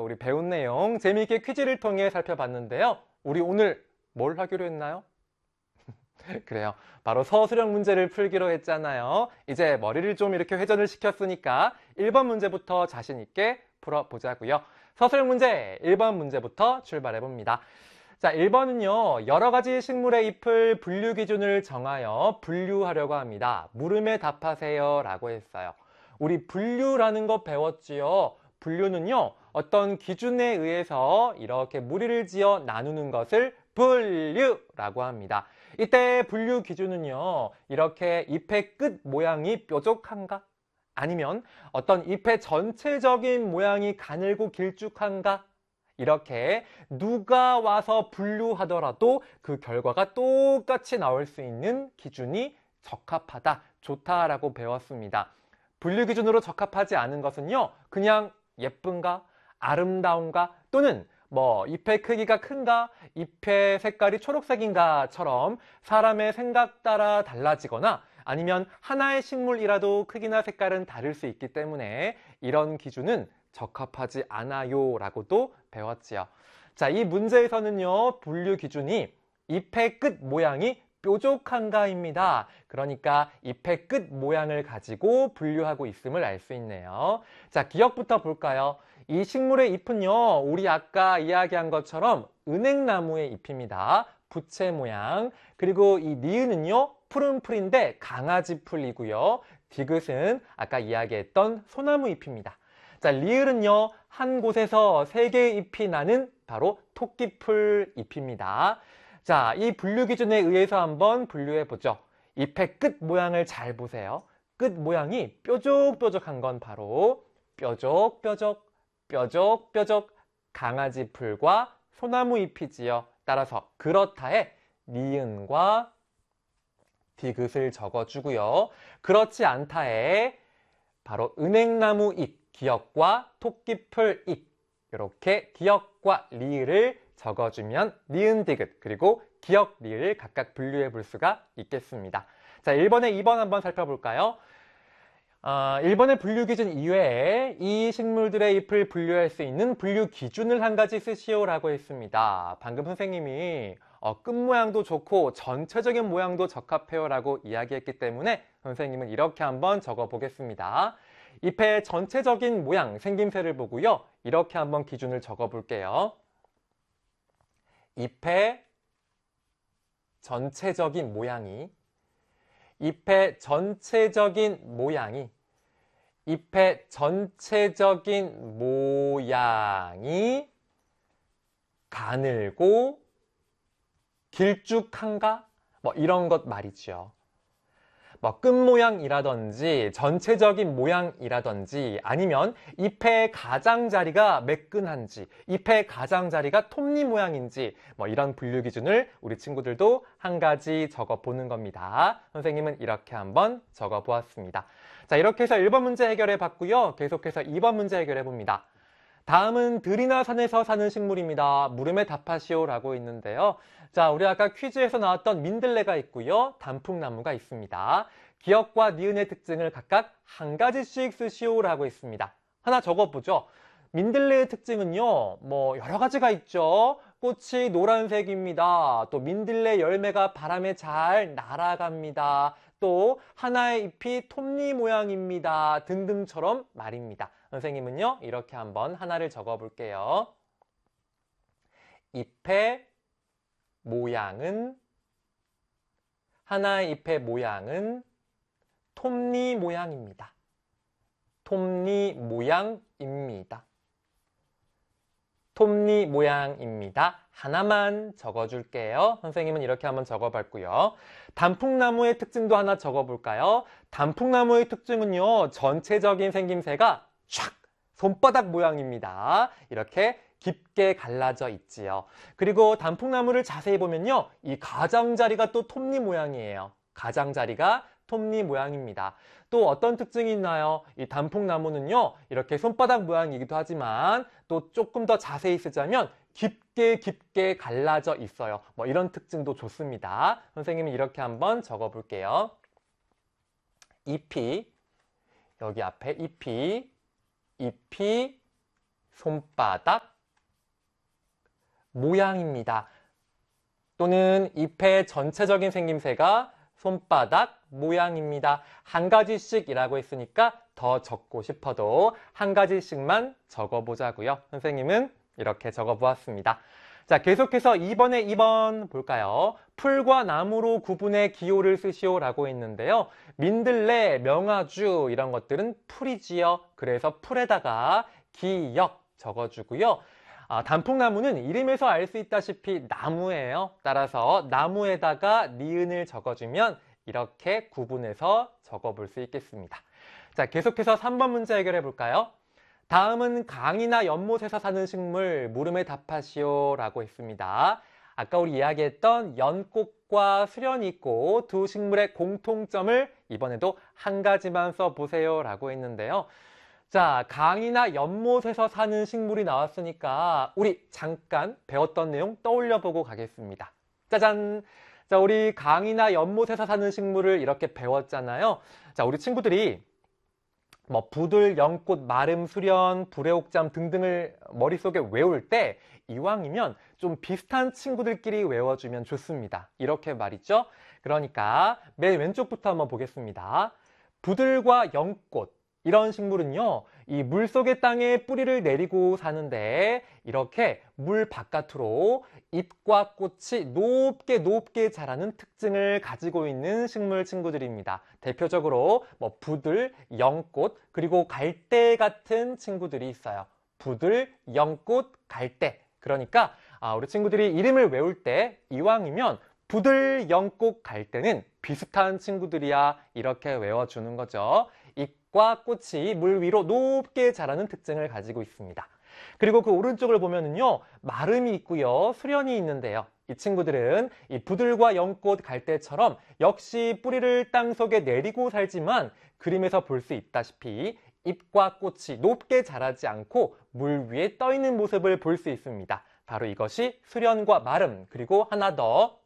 우리 배운 내용 재미있게 퀴즈를 통해 살펴봤는데요. 우리 오늘 뭘 하기로 했나요? 그래요. 바로 서술형 문제를 풀기로 했잖아요. 이제 머리를 좀 이렇게 회전을 시켰으니까 1번 문제부터 자신 있게 풀어보자고요. 서술형 문제 1번 문제부터 출발해봅니다. 자, 1번은요. 여러 가지 식물의 잎을 분류 기준을 정하여 분류하려고 합니다. 물음에 답하세요 라고 했어요. 우리 분류라는 거 배웠지요. 분류는요. 어떤 기준에 의해서 이렇게 무리를 지어 나누는 것을 분류라고 합니다. 이때 분류 기준은요. 이렇게 잎의 끝 모양이 뾰족한가? 아니면 어떤 잎의 전체적인 모양이 가늘고 길쭉한가? 이렇게 누가 와서 분류하더라도 그 결과가 똑같이 나올 수 있는 기준이 적합하다, 좋다라고 배웠습니다. 분류 기준으로 적합하지 않은 것은요, 그냥 예쁜가, 아름다운가, 또는 잎의 크기가 큰가, 잎의 색깔이 초록색인가처럼 사람의 생각 따라 달라지거나 아니면 하나의 식물이라도 크기나 색깔은 다를 수 있기 때문에 이런 기준은 적합하지 않아요 라고도 배웠지요. 자, 이 문제에서는요, 분류 기준이 잎의 끝 모양이 뾰족한가입니다. 그러니까 잎의 끝 모양을 가지고 분류하고 있음을 알 수 있네요. 자, 기억부터 볼까요? 이 식물의 잎은요, 우리 아까 이야기한 것처럼 은행나무의 잎입니다. 부채 모양. 그리고 이 니은은요, 푸른 풀인데 강아지 풀이고요. 디귿은 아까 이야기했던 소나무 잎입니다. 자, 리을은요, 한 곳에서 세 개의 잎이 나는 바로 토끼풀 잎입니다. 자, 이 분류 기준에 의해서 한번 분류해 보죠. 잎의 끝 모양을 잘 보세요. 끝 모양이 뾰족뾰족한 건 바로 뾰족뾰족, 뾰족뾰족 강아지 풀과 소나무 잎이지요. 따라서 그렇다에 니은과 디귿을 적어주고요. 그렇지 않다에 바로 은행나무 잎, 기역과 토끼풀 잎, 이렇게 기역과 리을을 적어주면 니은, 디귿, 그리고 기역, 리을을 각각 분류해 볼 수가 있겠습니다. 자, 1번에 2번 한번 살펴볼까요? 1번의 분류 기준 이외에 이 식물들의 잎을 분류할 수 있는 분류 기준을 한 가지 쓰시오라고 했습니다. 방금 선생님이 끝 모양도 좋고 전체적인 모양도 적합해요 라고 이야기했기 때문에 선생님은 이렇게 한번 적어 보겠습니다. 잎의 전체적인 모양, 생김새를 보고요. 이렇게 한번 기준을 적어 볼게요. 잎의 전체적인 모양이 잎의 전체적인 모양이 가늘고 길쭉한가? 이런 것 말이죠. 끝 모양이라든지 전체적인 모양이라든지 아니면 잎의 가장자리가 매끈한지 잎의 가장자리가 톱니 모양인지 이런 분류 기준을 우리 친구들도 한 가지 적어 보는 겁니다. 선생님은 이렇게 한번 적어 보았습니다. 자, 이렇게 해서 1번 문제 해결해 봤고요. 계속해서 2번 문제 해결해 봅니다. 다음은 들이나 산에서 사는 식물입니다. 물음에 답하시오 라고 있는데요. 자, 우리 아까 퀴즈에서 나왔던 민들레가 있고요. 단풍나무가 있습니다. 기역과 니은의 특징을 각각 한 가지씩 쓰시오 라고 있습니다. 하나 적어보죠. 민들레의 특징은요, 여러 가지가 있죠. 꽃이 노란색입니다. 또 민들레 열매가 바람에 잘 날아갑니다. 또 하나의 잎이 톱니 모양입니다. 등등처럼 말입니다. 선생님은요, 이렇게 한번 하나를 적어 볼게요. 잎의 모양은, 하나의 잎의 모양은 톱니 모양입니다. 톱니 모양입니다. 톱니 모양입니다. 하나만 적어줄게요. 선생님은 이렇게 한번 적어봤고요. 단풍나무의 특징도 하나 적어볼까요? 단풍나무의 특징은요, 전체적인 생김새가 촥! 손바닥 모양입니다. 이렇게 깊게 갈라져 있지요. 그리고 단풍나무를 자세히 보면요, 이 가장자리가 또 톱니 모양이에요. 가장자리가 톱니 모양입니다. 또 어떤 특징이 있나요? 이 단풍나무는요, 이렇게 손바닥 모양이기도 하지만 또 조금 더 자세히 쓰자면 깊게 갈라져 있어요. 이런 특징도 좋습니다. 선생님은 이렇게 한번 적어 볼게요. 잎이, 여기 앞에 잎이 손바닥 모양입니다. 또는 잎의 전체적인 생김새가 손바닥 모양입니다. 한 가지씩이라고 했으니까 더 적고 싶어도 한 가지씩만 적어보자고요. 선생님은 이렇게 적어보았습니다. 자, 계속해서 2번 볼까요? 풀과 나무로 구분해 기호를 쓰시오라고 했는데요. 민들레, 명아주 이런 것들은 풀이지요. 그래서 풀에다가 기역 적어주고요. 단풍나무는 이름에서 알 수 있다시피 나무예요. 따라서 나무에다가 니은을 적어주면 이렇게 구분해서 적어볼 수 있겠습니다. 자, 계속해서 3번 문제 해결해 볼까요? 다음은 강이나 연못에서 사는 식물 물음에 답하시오 라고 했습니다. 아까 우리 이야기했던 연꽃과 수련이꽃 두 식물의 공통점을 이번에도 한 가지만 써보세요 라고 했는데요. 자, 강이나 연못에서 사는 식물이 나왔으니까 우리 잠깐 배웠던 내용 떠올려 보고 가겠습니다. 짜잔! 자, 우리 강이나 연못에서 사는 식물을 이렇게 배웠잖아요. 자, 우리 친구들이 부들, 연꽃, 마름, 수련, 불애옥잠 등등을 머릿속에 외울 때 이왕이면 좀 비슷한 친구들끼리 외워주면 좋습니다. 이렇게 말이죠. 그러니까 맨 왼쪽부터 한번 보겠습니다. 부들과 연꽃 이런 식물은요, 이 물속의 땅에 뿌리를 내리고 사는데 이렇게 물 바깥으로 잎과 꽃이 높게 자라는 특징을 가지고 있는 식물 친구들입니다. 대표적으로 부들, 연꽃, 그리고 갈대 같은 친구들이 있어요. 부들, 연꽃, 갈대. 그러니까 우리 친구들이 이름을 외울 때 이왕이면 부들, 연꽃, 갈대는 비슷한 친구들이야 이렇게 외워주는 거죠. 잎과 꽃이 물 위로 높게 자라는 특징을 가지고 있습니다. 그리고 그 오른쪽을 보면은요, 마름이 있고요, 수련이 있는데요. 이 친구들은 이 부들과 연꽃, 갈대처럼 역시 뿌리를 땅속에 내리고 살지만 그림에서 볼 수 있다시피 잎과 꽃이 높게 자라지 않고 물 위에 떠 있는 모습을 볼 수 있습니다. 바로 이것이 수련과 마름, 그리고 하나 더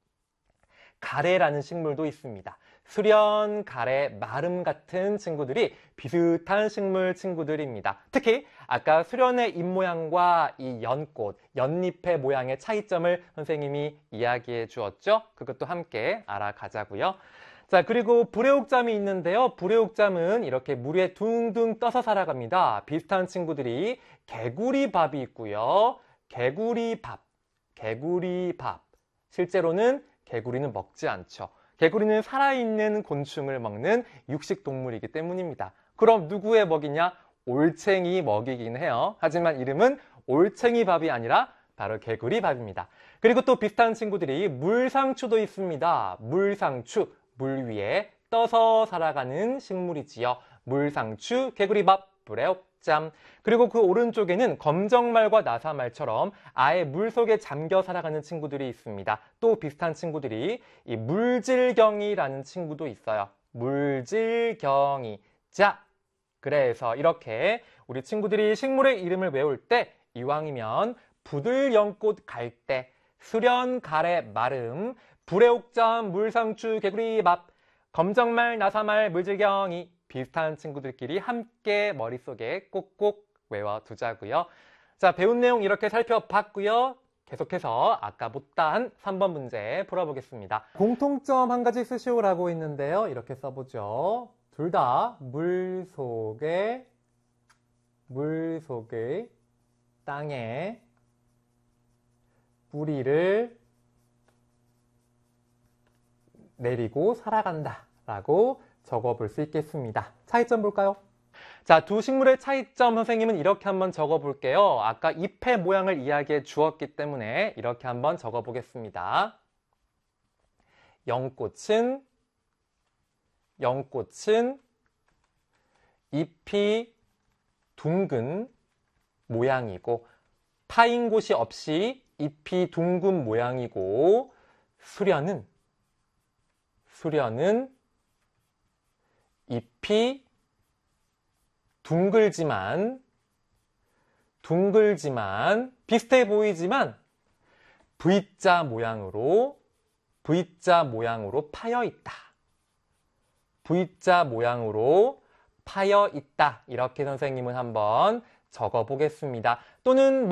가래라는 식물도 있습니다. 수련, 가래, 마름 같은 친구들이 비슷한 식물 친구들입니다. 특히 아까 수련의 잎 모양과 이 연꽃, 연잎의 모양의 차이점을 선생님이 이야기해 주었죠. 그것도 함께 알아가자고요. 자, 그리고 불애옥잠이 있는데요. 불애옥잠은 이렇게 물 위에 둥둥 떠서 살아갑니다. 비슷한 친구들이 개구리밥이 있고요. 개구리밥. 실제로는 개구리는 먹지 않죠. 개구리는 살아있는 곤충을 먹는 육식동물이기 때문입니다. 그럼 누구의 먹이냐? 올챙이 먹이긴 해요. 하지만 이름은 올챙이밥이 아니라 바로 개구리밥입니다. 그리고 또 비슷한 친구들이 물상추도 있습니다. 물상추, 물 위에 떠서 살아가는 식물이지요. 물상추, 개구리밥, 불애옥잠. 그리고 그 오른쪽에는 검정말과 나사말처럼 아예 물속에 잠겨 살아가는 친구들이 있습니다. 또 비슷한 친구들이 이 물질경이라는 친구도 있어요. 물질경이. 자, 그래서 이렇게 우리 친구들이 식물의 이름을 외울 때 이왕이면 부들, 연꽃, 갈대, 수련, 가래, 마름, 불애옥잠, 물상추, 개구리밥, 검정말, 나사말, 물질경이 비슷한 친구들끼리 함께 머릿속에 꼭꼭 외워두자고요. 자, 배운 내용 이렇게 살펴봤고요. 계속해서 아까 못다한 3번 문제 풀어보겠습니다. 공통점 한 가지 쓰시오라고 했는데요. 이렇게 써보죠. 둘 다 물속에 땅에 뿌리를 내리고 살아간다 라고 적어볼 수 있겠습니다. 차이점 볼까요? 자, 두 식물의 차이점 선생님은 이렇게 한번 적어볼게요. 아까 잎의 모양을 이야기해 주었기 때문에 이렇게 한번 적어보겠습니다. 연꽃은 잎이 둥근 모양이고 파인 곳이 없이 잎이 둥근 모양이고 수련은 잎이 둥글지만 비슷해 보이지만 V자 모양으로 파여 있다. V자 모양으로 파여 있다. 이렇게 선생님은 한번 적어 보겠습니다. 또는